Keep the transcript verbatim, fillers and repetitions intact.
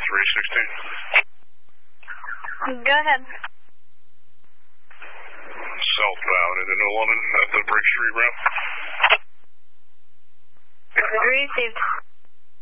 three sixteen. Go ahead. Southbound into New London at the Bridge Street ramp. Received.